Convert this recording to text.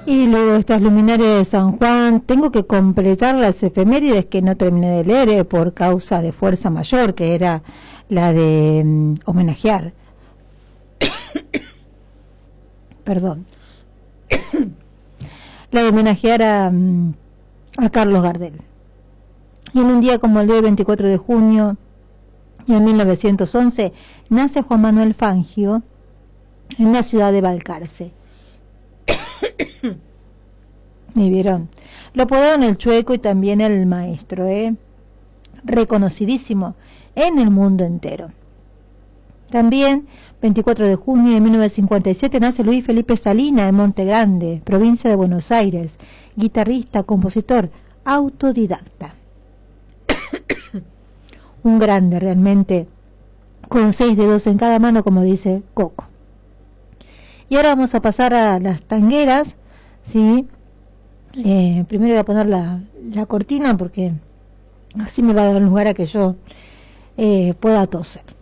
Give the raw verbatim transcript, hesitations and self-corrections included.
Y luego estas luminarias de San Juan, tengo que completar las efemérides que no terminé de leer eh, por causa de fuerza mayor, que era la de um, homenajear. Perdón. La de homenajear a, um, a Carlos Gardel. Y en un día como el de hoy, veinticuatro de junio, en mil novecientos once, nace Juan Manuel Fangio en la ciudad de Balcarce. ¿Y vieron? Lo apodaron el Chueco y también el Maestro, ¿eh? Reconocidísimo en el mundo entero. También, veinticuatro de junio de mil novecientos cincuenta y siete, nace Luis Felipe Salina en Monte Grande, provincia de Buenos Aires, guitarrista, compositor, autodidacta. Un grande realmente, con seis dedos en cada mano, como dice Coco. Y ahora vamos a pasar a las tangueras, ¿sí? Eh, primero voy a poner la, la cortina porque así me va a dar lugar a que yo eh, pueda toser.